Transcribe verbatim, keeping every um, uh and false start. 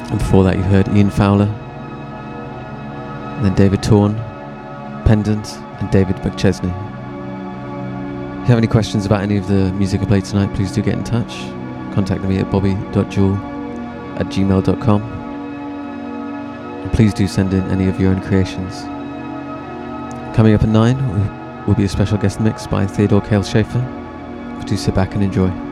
And before that you heard Ian Fowler, and then David Torn, Pendant, and David McChesney. If you have any questions about any of the music I played tonight, please do get in touch. Contact me at bobby dot jewel at gmail dot com. And please do send in any of your own creations. Coming up at nine will be a special guest mix by Theodore Cale Schaefer. Do sit back and enjoy.